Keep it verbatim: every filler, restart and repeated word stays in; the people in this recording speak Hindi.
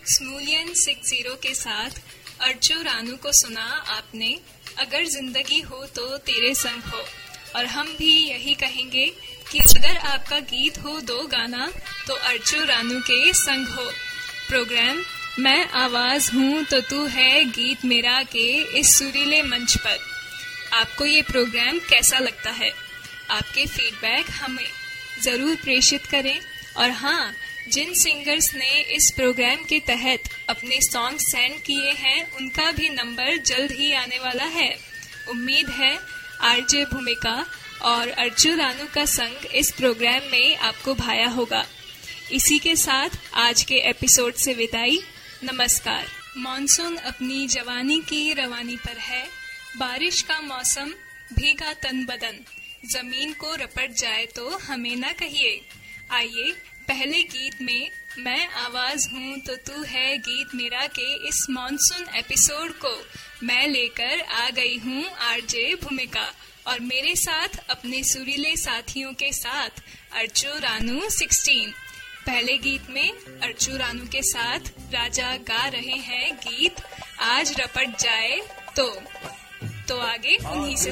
स्मूलियन सिक्स जीरो के साथ अर्चो रानू को सुना आपने। अगर जिंदगी हो तो तेरे संग हो। और हम भी यही कहेंगे कि अगर आपका गीत हो दो गाना तो अर्चो रानू के संग हो। प्रोग्राम मैं आवाज हूँ तो तू है गीत मेरा के इस सुरीले मंच पर आपको ये प्रोग्राम कैसा लगता है? आपके फीडबैक हमें जरूर प्रेषित करें। और हाँ, जिन सिंगर्स ने इस प्रोग्राम के तहत अपने सॉन्ग सेंड किए हैं उनका भी नंबर जल्द ही आने वाला है। उम्मीद है आरजे भूमिका और अर्चो रानू का संग इस प्रोग्राम में आपको भाया होगा। इसी के साथ आज के एपिसोड से विदाई। नमस्कार। मॉनसून अपनी जवानी की रवानी पर है। बारिश का मौसम, भीगा तन बदन, जमीन को रपट जाए तो हमें न कहिए। आइए पहले गीत में मैं आवाज हूँ तो तू है गीत मेरा के इस मॉनसून एपिसोड को मैं लेकर आ गई हूँ आरजे भूमिका और मेरे साथ अपने सुरीले साथियों के साथ अर्चो रानू सिक्सटीन। पहले गीत में अर्चो रानू के साथ राजा गा रहे हैं गीत आज रपट जाए तो तो आगे उन्हीं से